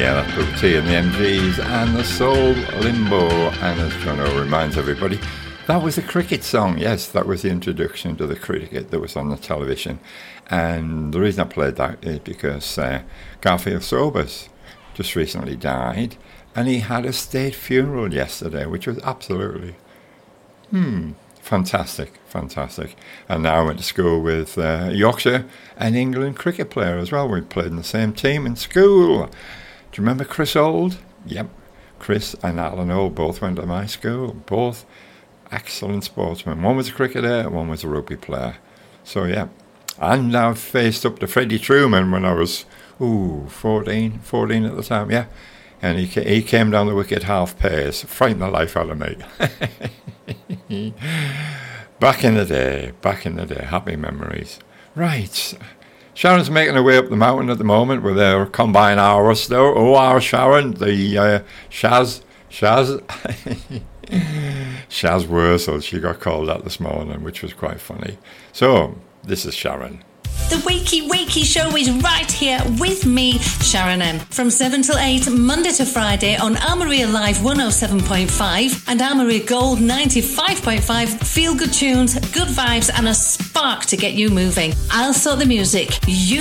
Yeah, that Booker T and the MGs and the Soul Limbo. And as Jono reminds everybody, that was a cricket song. Yes, that was the introduction to the cricket that was on the television. And the reason I played that is because Garfield Sobers just recently died, and he had a state funeral yesterday, which was absolutely fantastic. And now I went to school with Yorkshire and England cricket player as well. We played in the same team in school. Do you remember Chris Old? Yep. Chris and Alan Old both went to my school. Both excellent sportsmen. One was a cricketer, one was a rugby player. So, yeah. And I faced up to Freddie Truman when I was, 14 at the time, yeah. And he came down the wicket half pace, frightened the life out of me. Back in the day, happy memories. Right. Sharon's making her way up the mountain at the moment with her combine hours though. Oh, our Sharon, the Shaz Wursel, she got called out this morning, which was quite funny. So, this is Sharon. The Wakey Show is right here with me, Sharon M. From 7 till 8, Monday to Friday on Armoury Live 107.5 and Armoury Gold 95.5. Feel good tunes, good vibes and a spark to get you moving. I'll sort the music. You